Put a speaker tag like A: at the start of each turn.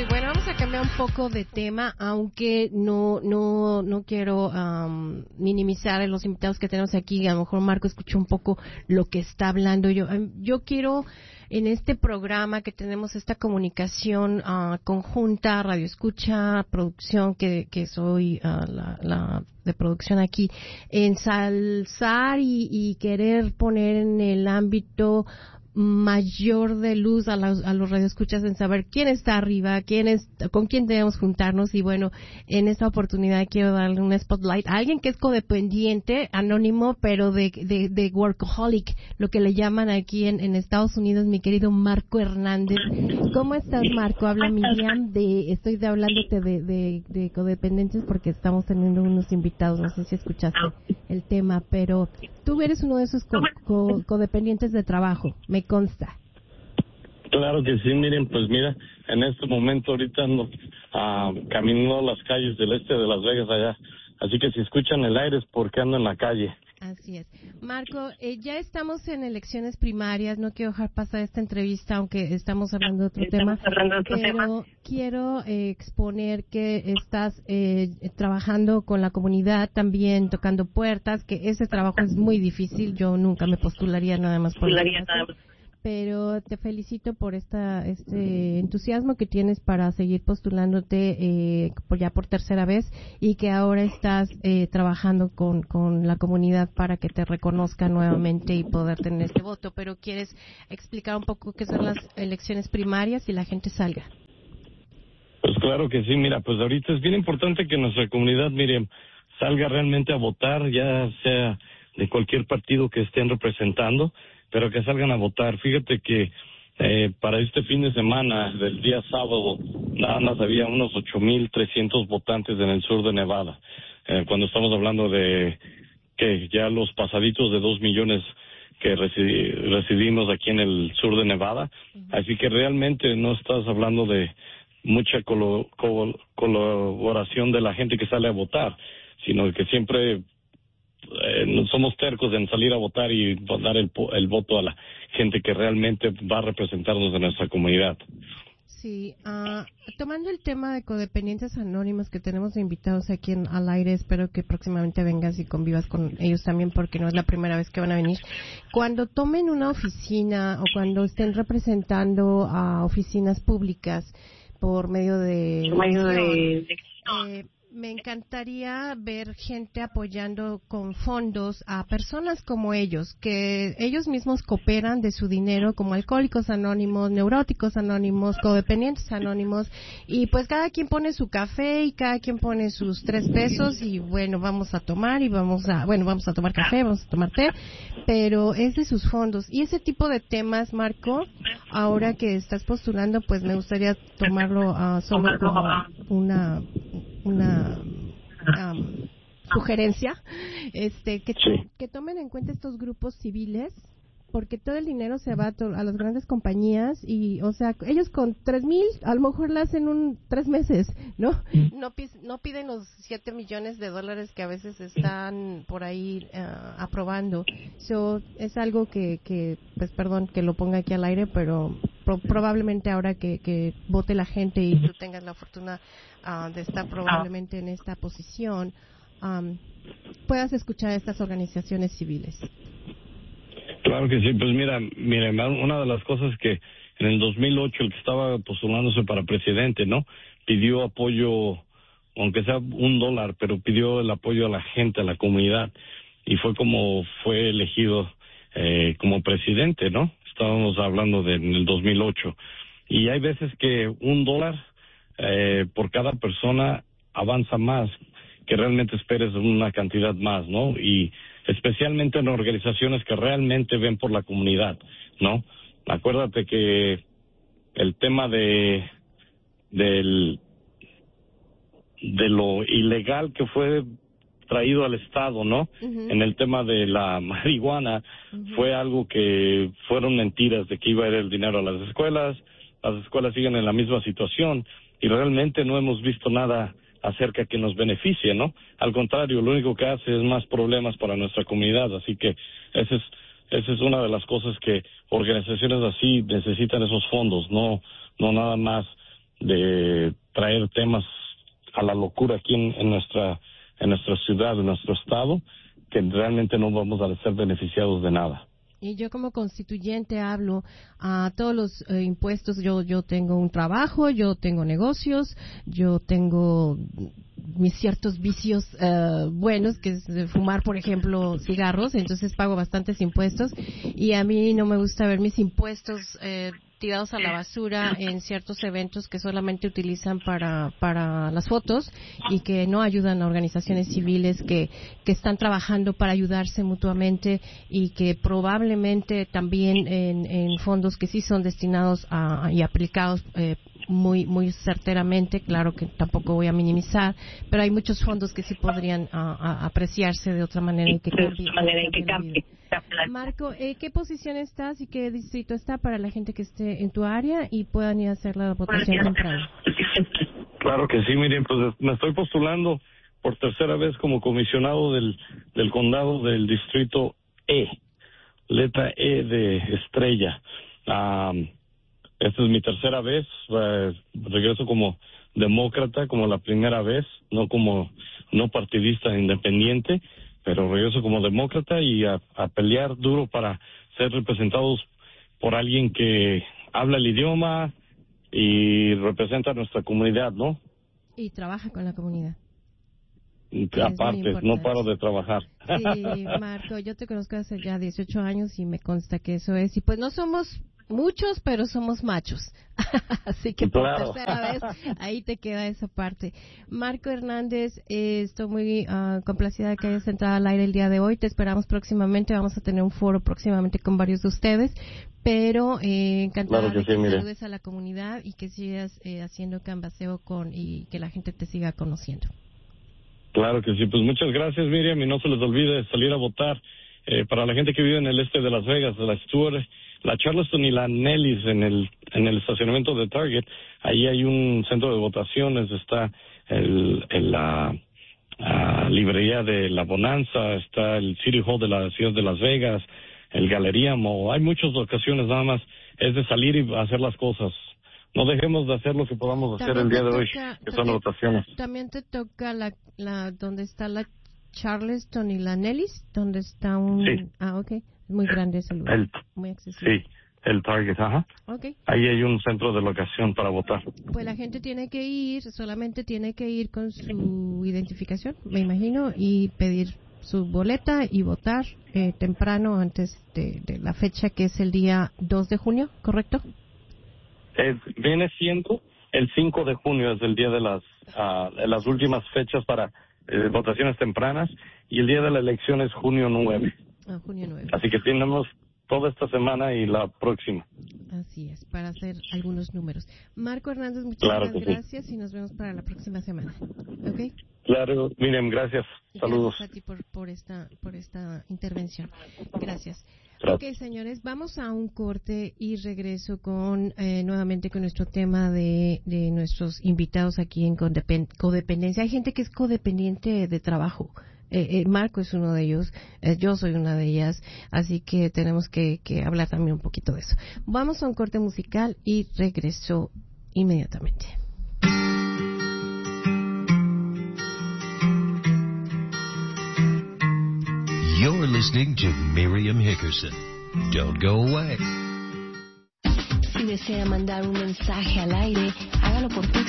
A: y bueno, vamos a cambiar un poco de tema, aunque no quiero minimizar a los invitados que tenemos aquí. A lo mejor Marco escuchó un poco lo que está hablando. Yo quiero, en este programa que tenemos esta comunicación conjunta, radio escucha, producción, que soy la de producción aquí, ensalzar y querer poner en el ámbito mayor de luz a los radioescuchas en saber quién está arriba, con quién debemos juntarnos. Y bueno, en esta oportunidad quiero darle un spotlight a alguien que es codependiente, anónimo, pero de workaholic, lo que le llaman aquí en Estados Unidos, mi querido Marco Hernández. ¿Cómo estás, Marco? Habla Miriam, estoy hablándote de codependientes porque estamos teniendo unos invitados, no sé si escuchaste el tema, pero tú eres uno de esos codependientes de trabajo, me consta.
B: Claro que sí, miren, pues mira, en este momento ahorita ando caminando las calles del este de Las Vegas allá, así que si escuchan el aire es porque ando en la calle.
A: Así es. Marco, ya estamos en elecciones primarias, no quiero dejar pasar esta entrevista, aunque estamos hablando de otro tema, pero quiero exponer que estás trabajando con la comunidad también, tocando puertas, que ese trabajo es muy difícil, yo nunca me postularía nada más por eso. Pero te felicito por este entusiasmo que tienes para seguir postulándote ya por tercera vez, y que ahora estás trabajando con la comunidad para que te reconozca nuevamente y poder tener este voto. Pero ¿quieres explicar un poco qué son las elecciones primarias y la gente salga?
B: Pues claro que sí, mira, pues ahorita es bien importante que nuestra comunidad, Miriam, salga realmente a votar, ya sea de cualquier partido que estén representando, pero que salgan a votar. Fíjate que para este fin de semana, del día sábado, nada más había unos 8,300 votantes en el sur de Nevada. Cuando estamos hablando de que ya los pasaditos de 2 millones que residimos aquí en el sur de Nevada. Así que realmente no estás hablando de mucha colaboración de la gente que sale a votar, sino que siempre somos tercos en salir a votar y dar el voto a la gente que realmente va a representarnos en nuestra comunidad.
A: Sí, tomando el tema de codependientes anónimos que tenemos invitados aquí al aire, espero que próximamente vengas y convivas con ellos también, porque no es la primera vez que van a venir. Cuando tomen una oficina o cuando estén representando a oficinas públicas por medio de me encantaría ver gente apoyando con fondos a personas como ellos, que ellos mismos cooperan de su dinero, como Alcohólicos Anónimos, Neuróticos Anónimos, Codependientes Anónimos, y pues cada quien pone su café y cada quien pone sus 3 pesos y bueno, vamos a tomar vamos a tomar café, vamos a tomar té, pero es de sus fondos. Y ese tipo de temas, Marco, ahora que estás postulando, pues me gustaría tomarlo solo como una sugerencia, que tomen en cuenta estos grupos civiles, porque todo el dinero se va a las grandes compañías y, o sea, ellos con 3,000 a lo mejor lo hacen 3 meses, ¿no? No piden los 7 millones de dólares que a veces están por ahí aprobando. Es algo que pues perdón que lo ponga aquí al aire, pero probablemente ahora que vote la gente y tú tengas la fortuna de estar probablemente en esta posición, puedas escuchar a estas organizaciones civiles.
B: Claro que sí, pues mira, una de las cosas que en el 2008 el que estaba postulándose para presidente, ¿no? Pidió apoyo, aunque sea $1, pero pidió el apoyo a la gente, a la comunidad, y fue como fue elegido como presidente, ¿no? Estábamos hablando en el 2008. Y hay veces que $1 por cada persona avanza más que realmente esperes una cantidad más, ¿no? Y especialmente en organizaciones que realmente ven por la comunidad, ¿no? Acuérdate que el tema de lo ilegal que fue traído al Estado, ¿no? Uh-huh. En el tema de la marihuana, uh-huh, fue algo que fueron mentiras de que iba a ir el dinero a las escuelas siguen en la misma situación y realmente no hemos visto nada acerca que nos beneficie, ¿no? Al contrario, lo único que hace es más problemas para nuestra comunidad, así que esa es una de las cosas que organizaciones así necesitan, esos fondos, no nada más de traer temas a la locura aquí en nuestra ciudad, en nuestro estado, que realmente no vamos a ser beneficiados de nada.
A: Y yo como constituyente hablo a todos los impuestos. Yo tengo un trabajo, yo tengo negocios, yo tengo mis ciertos vicios buenos, que es de fumar, por ejemplo, cigarros, entonces pago bastantes impuestos y a mí no me gusta ver mis impuestos tirados a la basura en ciertos eventos que solamente utilizan para las fotos y que no ayudan a organizaciones civiles que están trabajando para ayudarse mutuamente y que probablemente también en fondos que sí son destinados y aplicados muy muy certeramente. Claro que tampoco voy a minimizar, pero hay muchos fondos que sí podrían apreciarse de otra manera y que cambien. Marco, ¿qué posición estás y qué distrito está para la gente que esté en tu área y puedan ir a hacer la votación temprana?
B: Claro que sí, miren, pues me estoy postulando por tercera vez como comisionado del condado del distrito E, letra E de Estrella. Esta es mi tercera vez, regreso como demócrata, como la primera vez, no partidista independiente, pero regreso como demócrata y a pelear duro para ser representados por alguien que habla el idioma y representa a nuestra comunidad, ¿no?
A: Y trabaja con la comunidad.
B: Y aparte, no paro de trabajar.
A: Sí, Marco, yo te conozco hace ya 18 años y me consta que eso es. Y pues no somos muchos, pero somos machos. Así que por tercera vez, ahí te queda esa parte. Marco Hernández, estoy muy complacida de que hayas entrado al aire el día de hoy. Te esperamos próximamente. Vamos a tener un foro próximamente con varios de ustedes. Pero encantada de que saludes a la comunidad y que sigas haciendo canvasseo y que la gente te siga conociendo.
B: Claro que sí. Pues muchas gracias, Miriam. Y no se les olvide salir a votar. Para la gente que vive en el este de Las Vegas, de la Stewart, la Charleston y la Nellis en el estacionamiento de Target, ahí hay un centro de votaciones, está la librería de La Bonanza, está el City Hall de la ciudad de Las Vegas, el Galeríamo, hay muchas ocasiones, nada más es de salir y hacer las cosas. No dejemos de hacer lo que podamos hacer el día de hoy, que son las votaciones.
A: También te toca donde está la Charleston y la Nellis, donde está un...
B: Sí.
A: Okay. Muy grande ese lugar, muy accesible.
B: Sí, el Target, ajá.
A: Okay.
B: Ahí hay un centro de locación para votar.
A: Pues la gente solamente tiene que ir con su identificación, me imagino, y pedir su boleta y votar temprano antes de la fecha que es el día 2 de junio, ¿correcto?
B: Viene siendo el 5 de junio, es el día de las últimas fechas para votaciones tempranas, y el día de la elección es junio 9.
A: Junio 9.
B: Así que tenemos toda esta semana y la próxima.
A: Así es, para hacer algunos números. Marco Hernández, muchas gracias y nos vemos para la próxima semana. ¿Ok?
B: Claro, Miriam, gracias. Saludos.
A: Gracias a ti por esta intervención. Gracias.
B: Gracias.
A: Ok, señores, vamos a un corte y regreso nuevamente con nuestro tema de nuestros invitados aquí en codependencia. Hay gente que es codependiente de trabajo. Marco es uno de ellos, yo soy una de ellas, así que tenemos que hablar también un poquito de eso. Vamos a un corte musical y regreso inmediatamente.
C: You're listening to Miriam Hickerson. Don't go away.
D: Si desea mandar un mensaje al aire, hágalo por